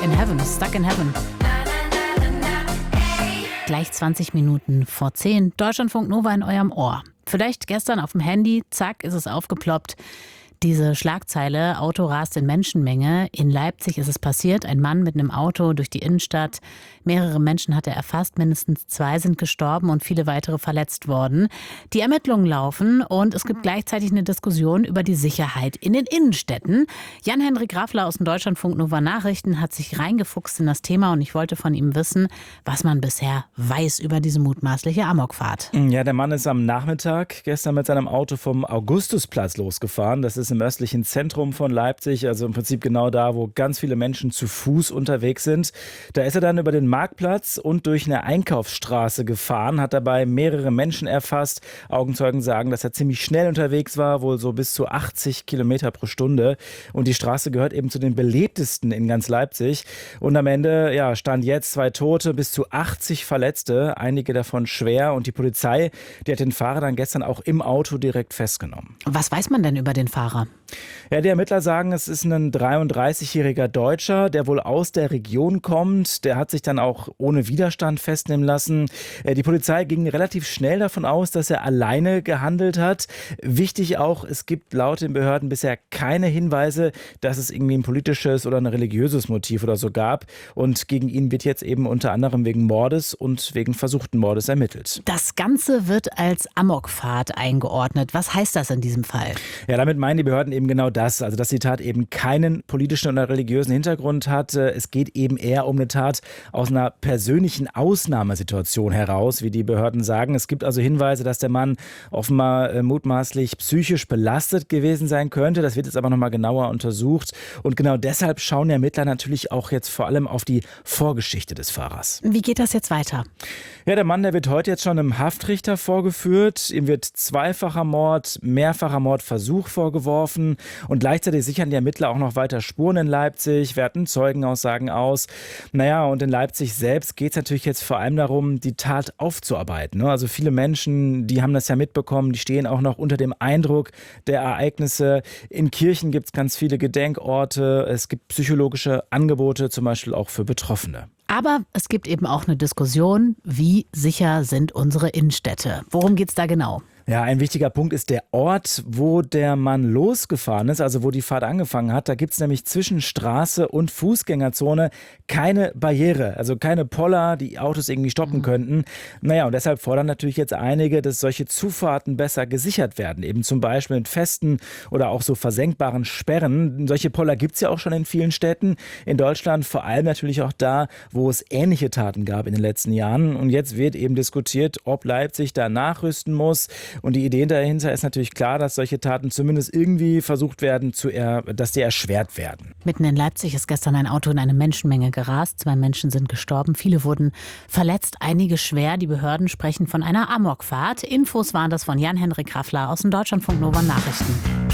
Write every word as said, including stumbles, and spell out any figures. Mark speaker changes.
Speaker 1: In Heaven, Stuck in Heaven. Gleich zwanzig Minuten vor zehn. Deutschlandfunk Nova in eurem Ohr. Vielleicht gestern auf dem Handy, zack, ist es aufgeploppt. Diese Schlagzeile, Auto rast in Menschenmenge. In Leipzig ist es passiert. Ein Mann mit einem Auto durch die Innenstadt. Mehrere Menschen hat er erfasst. Mindestens zwei sind gestorben und viele weitere verletzt worden. Die Ermittlungen laufen und es gibt gleichzeitig eine Diskussion über die Sicherheit in den Innenstädten. Jan-Henrik Raffler aus den Deutschlandfunk Nova Nachrichten hat sich reingefuchst in das Thema und ich wollte von ihm wissen, was man bisher weiß über diese mutmaßliche Amokfahrt.
Speaker 2: Ja, der Mann ist am Nachmittag gestern mit seinem Auto vom Augustusplatz losgefahren. Das ist im östlichen Zentrum von Leipzig, also im Prinzip genau da, wo ganz viele Menschen zu Fuß unterwegs sind. Da ist er dann über den Marktplatz und durch eine Einkaufsstraße gefahren, hat dabei mehrere Menschen erfasst. Augenzeugen sagen, dass er ziemlich schnell unterwegs war, wohl so bis zu achtzig Kilometer pro Stunde. Und die Straße gehört eben zu den belebtesten in ganz Leipzig. Und am Ende, ja, stand jetzt zwei Tote, bis zu achtzig Verletzte, einige davon schwer. Und die Polizei, die hat den Fahrer dann gestern auch im Auto direkt festgenommen.
Speaker 1: Was weiß man denn über den Fahrer?
Speaker 2: Ja, die Ermittler sagen, es ist ein dreiunddreißigjähriger Deutscher, der wohl aus der Region kommt. Der hat sich dann auch ohne Widerstand festnehmen lassen. Die Polizei ging relativ schnell davon aus, dass er alleine gehandelt hat. Wichtig auch, es gibt laut den Behörden bisher keine Hinweise, dass es irgendwie ein politisches oder ein religiöses Motiv oder so gab. Und gegen ihn wird jetzt eben unter anderem wegen Mordes und wegen versuchten Mordes ermittelt.
Speaker 1: Das Ganze wird als Amokfahrt eingeordnet. Was heißt das in diesem Fall?
Speaker 2: Ja, damit meinen die Behörden eben genau das, also dass die Tat eben keinen politischen oder religiösen Hintergrund hat. Es geht eben eher um eine Tat aus einer persönlichen Ausnahmesituation heraus, wie die Behörden sagen. Es gibt also Hinweise, dass der Mann offenbar äh, mutmaßlich psychisch belastet gewesen sein könnte. Das wird jetzt aber nochmal genauer untersucht. Und genau deshalb schauen die Ermittler natürlich auch jetzt vor allem auf die Vorgeschichte des Fahrers.
Speaker 1: Wie geht das jetzt weiter?
Speaker 2: Ja, der Mann, der wird heute jetzt schon im Haftrichter vorgeführt. Ihm wird zweifacher Mord, mehrfacher Mordversuch vorgeworfen. Und gleichzeitig sichern die Ermittler auch noch weiter Spuren in Leipzig, werten Zeugenaussagen aus. Naja, und in Leipzig selbst geht es natürlich jetzt vor allem darum, die Tat aufzuarbeiten. Also viele Menschen, die haben das ja mitbekommen, die stehen auch noch unter dem Eindruck der Ereignisse. In Kirchen gibt es ganz viele Gedenkorte, es gibt psychologische Angebote, zum Beispiel auch für Betroffene.
Speaker 1: Aber es gibt eben auch eine Diskussion, wie sicher sind unsere Innenstädte? Worum geht es da genau?
Speaker 2: Ja, ein wichtiger Punkt ist der Ort, wo der Mann losgefahren ist, also wo die Fahrt angefangen hat. Da gibt es nämlich zwischen Straße und Fußgängerzone keine Barriere, also keine Poller, die Autos irgendwie stoppen mhm. könnten. Naja, und deshalb fordern natürlich jetzt einige, dass solche Zufahrten besser gesichert werden, eben zum Beispiel mit festen oder auch so versenkbaren Sperren. Solche Poller gibt es ja auch schon in vielen Städten in Deutschland, vor allem natürlich auch da, wo es ähnliche Taten gab in den letzten Jahren. Und jetzt wird eben diskutiert, ob Leipzig da nachrüsten muss. Und die Idee dahinter ist natürlich klar, dass solche Taten zumindest irgendwie versucht werden, zu er, dass die erschwert werden.
Speaker 1: Mitten in Leipzig ist gestern ein Auto in eine Menschenmenge gerast. Zwei Menschen sind gestorben, viele wurden verletzt, einige schwer. Die Behörden sprechen von einer Amokfahrt. Infos waren das von Jan-Henrik Raffler aus den Deutschlandfunk Nova Nachrichten.